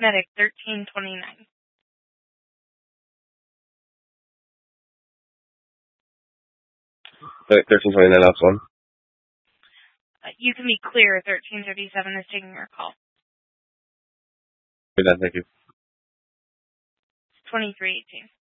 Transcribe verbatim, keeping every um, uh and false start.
Medic thirteen twenty-nine. thirteen twenty-nine, last one. Uh, you can be clear. thirteen thirty-seven is taking your call. Good, thank you. twenty-three eighteen.